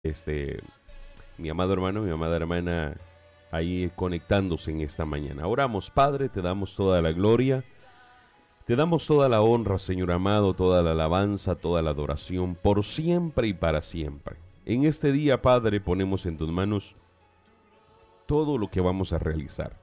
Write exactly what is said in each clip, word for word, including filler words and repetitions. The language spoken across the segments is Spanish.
este, mi amado hermano, mi amada hermana, ahí conectándose en esta mañana. Oramos, Padre, te damos toda la gloria, te damos toda la honra, Señor amado, toda la alabanza, toda la adoración, por siempre y para siempre. En este día, Padre, ponemos en tus manos todo lo que vamos a realizar.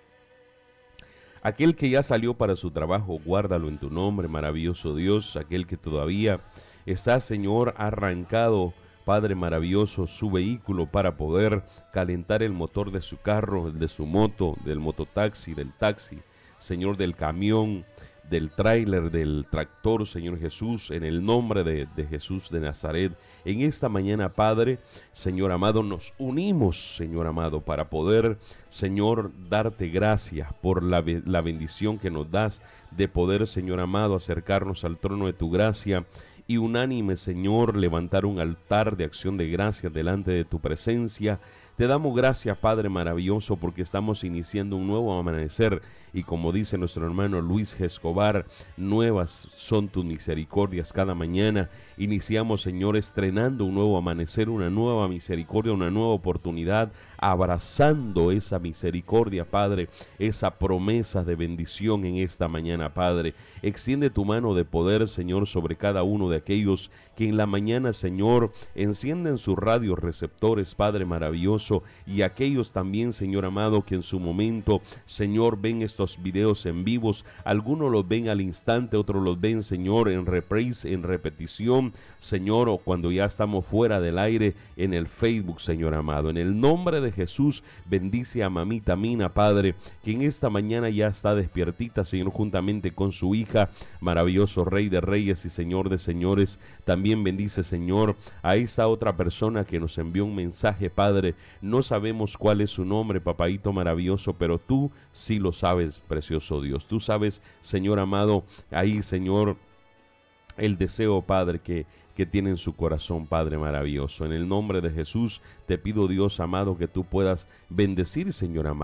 Aquel que ya salió para su trabajo, guárdalo en tu nombre, maravilloso Dios. Aquel que todavía está, Señor, arrancado, Padre maravilloso, su vehículo para poder calentar el motor de su carro, de su moto, del mototaxi, del taxi, Señor, del camión, del tráiler, del tractor, Señor Jesús, en el nombre de, de Jesús de Nazaret. En esta mañana, Padre, Señor amado, nos unimos, Señor amado, para poder, Señor, darte gracias por la, la bendición que nos das de poder, Señor amado, acercarnos al trono de tu gracia y unánime, Señor, levantar un altar de acción de gracias delante de tu presencia. Te damos gracias, Padre maravilloso, porque estamos iniciando un nuevo amanecer y como dice nuestro hermano Luis Escobar, nuevas son tus misericordias cada mañana. Iniciamos, Señor, estrenando un nuevo amanecer, una nueva misericordia, una nueva oportunidad, abrazando esa misericordia, Padre, esa promesa de bendición en esta mañana, Padre. Extiende tu mano de poder, Señor, sobre cada uno de aquellos que en la mañana, Señor, encienden sus radios receptores, Padre maravilloso, y aquellos también, Señor amado, que en su momento, Señor, ven estos videos en vivos. Algunos los ven al instante, otros los ven, Señor, en reprise, en repetición, Señor, o cuando ya estamos fuera del aire en el Facebook, Señor amado. En el nombre de Jesús, bendice a mamita Mina, Padre, que en esta mañana ya está despiertita, Señor, juntamente con su hija, maravilloso Rey de Reyes y Señor de Señores. También bendice, Señor, a esta otra persona que nos envió un mensaje, Padre. No sabemos cuál es su nombre, papaíto maravilloso, pero tú sí lo sabes, precioso Dios. Tú sabes, Señor amado, ahí, Señor, el deseo, Padre, que, que tiene en su corazón, Padre maravilloso. En el nombre de Jesús te pido, Dios amado, que tú puedas bendecir, Señor amado.